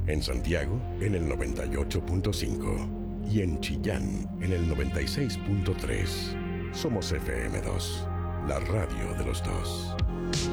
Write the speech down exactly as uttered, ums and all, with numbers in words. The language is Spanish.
En Santiago, en el noventa y ocho punto cinco. Y en Chillán, en el noventa y seis punto tres. Somos F M dos, la radio de los dos.